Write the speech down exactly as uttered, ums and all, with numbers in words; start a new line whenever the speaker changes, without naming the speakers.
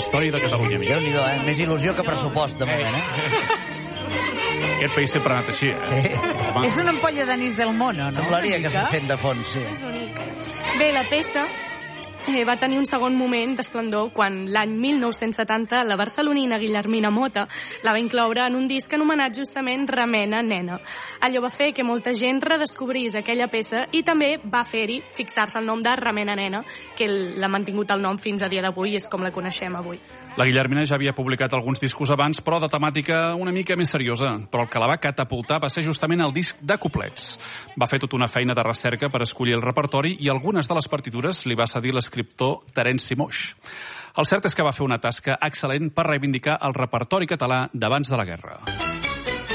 història de Catalunya, amics.
Déu-n'hi-do, eh? Més il·lusió que pressupost, de moment, eh?
Aquest país sempre ha anat així, eh?
Sí.
Home.
És una ampolla d'anís del mono, no?
Semblaria que se sent de fons, sí.
És bonic. Bé, la peça eh, va tenir un segon moment d'esplendor quan l'any mil nou-cents setanta la barcelonina Guillermina Mota la va incloure en un disc anomenat justament Remena Nena. Allò va fer que molta gent redescobrís aquella peça i també va fer-hi fixar-se el nom de Remena Nena, que l'ha mantingut el nom fins a dia d'avui i és com la coneixem avui.
La Guillermina ja havia publicat alguns discos abans, però de temàtica una mica més seriosa. Però el que la va catapultar va ser justament el disc de couplets. Va fer tota una feina de recerca per escollir el repertori i algunes de les partitures li va cedir l'escriptor Terenci Moix. El cert és que va fer una tasca excel·lent per reivindicar el repertori català d'abans de la guerra.